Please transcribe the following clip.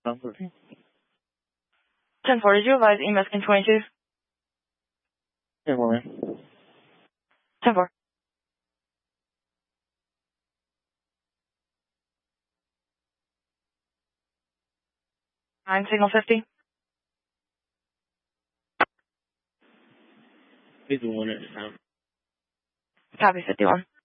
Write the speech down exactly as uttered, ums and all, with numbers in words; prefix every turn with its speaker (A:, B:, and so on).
A: Number.
B: ten four, did you advise E M S in twenty-two?
A: ten four, man.
B: ten four. nine, signal fifty.
A: He's the one at the time.
B: Copy fifty-one.